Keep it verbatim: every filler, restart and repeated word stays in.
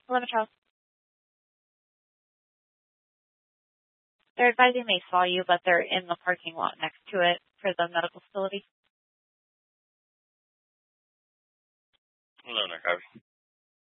Limit House. They're advising they saw you, but they're in the parking lot next to it for the medical facility. Hello, Narcotics.